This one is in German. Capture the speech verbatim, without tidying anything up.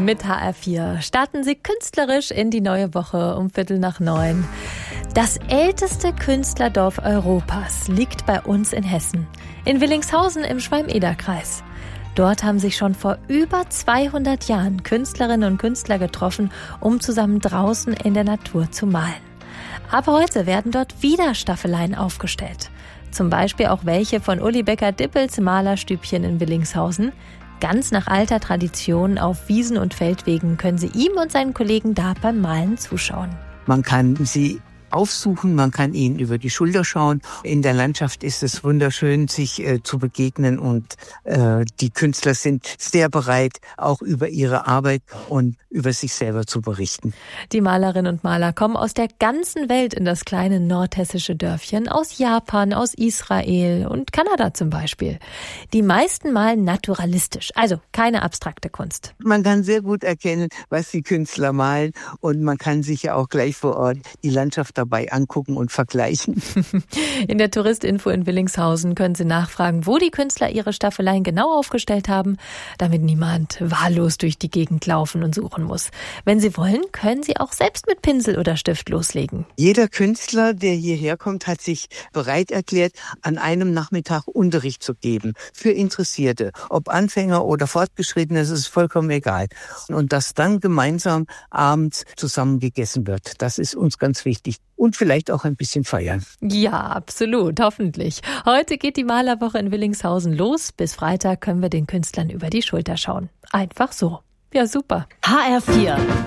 Mit H R vier starten Sie künstlerisch in die neue Woche um Viertel nach neun. Das älteste Künstlerdorf Europas liegt bei uns in Hessen, in Willingshausen im Schwalm-Eder-Kreis. Dort haben sich schon vor über zweihundert Jahren Künstlerinnen und Künstler getroffen, um zusammen draußen in der Natur zu malen. Ab heute werden dort wieder Staffeleien aufgestellt. Zum Beispiel auch welche von Uli Becker-Dippels Malerstübchen in Willingshausen. Ganz nach alter Tradition auf Wiesen und Feldwegen können Sie ihm und seinen Kollegen da beim Malen zuschauen. Man kann sie aufsuchen, man kann ihnen über die Schulter schauen. In der Landschaft ist es wunderschön, sich äh, zu begegnen und äh, die Künstler sind sehr bereit, auch über ihre Arbeit und über sich selber zu berichten. Die Malerinnen und Maler kommen aus der ganzen Welt in das kleine nordhessische Dörfchen, aus Japan, aus Israel und Kanada zum Beispiel. Die meisten malen naturalistisch, also keine abstrakte Kunst. Man kann sehr gut erkennen, was die Künstler malen und man kann sich ja auch gleich vor Ort die Landschaft dabei angucken und vergleichen. In der Touristinfo in Willingshausen können Sie nachfragen, wo die Künstler ihre Staffeleien genau aufgestellt haben, damit niemand wahllos durch die Gegend laufen und suchen muss. Wenn Sie wollen, können Sie auch selbst mit Pinsel oder Stift loslegen. Jeder Künstler, der hierher kommt, hat sich bereit erklärt, an einem Nachmittag Unterricht zu geben für Interessierte. Ob Anfänger oder Fortgeschrittene, es ist vollkommen egal. Und dass dann gemeinsam abends zusammen gegessen wird, das ist uns ganz wichtig. Und vielleicht auch ein bisschen feiern. Ja, absolut, hoffentlich. Heute geht die Malerwoche in Willingshausen los. Bis Freitag können wir den Künstlern über die Schulter schauen. Einfach so. Ja, super. H R vier